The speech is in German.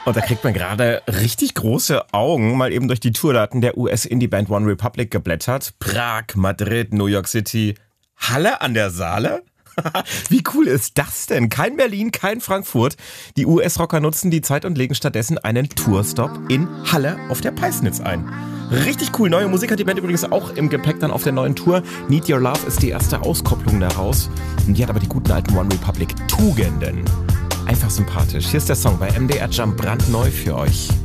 Und da kriegt man gerade richtig große Augen, mal eben durch die Tourdaten der US-Indie-Band One Republic geblättert. Prag, Madrid, New York City, Halle an der Saale? Wie cool ist das denn? Kein Berlin, kein Frankfurt. Die US-Rocker nutzen die Zeit und legen stattdessen einen Tourstop in Halle auf der Peisnitz ein. Richtig cool. Neue Musik hat die Band übrigens auch im Gepäck dann auf der neuen Tour. Need Your Love ist die erste Auskopplung daraus. Und die hat aber die guten alten One Republic Tugenden. Einfach sympathisch. Hier ist der Song bei MDR Jump brandneu für euch.